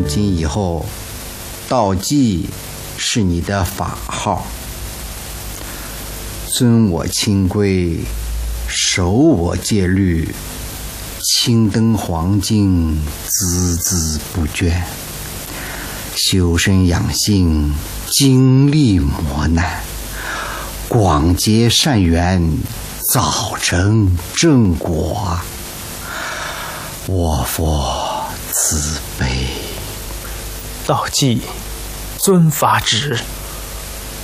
从今以后，道济是你的法号。遵我清规，守我戒律，青灯黄经，孜孜不倦，修身养性，经历磨难，广结善缘，早成正果。我佛慈悲。 道济遵法旨。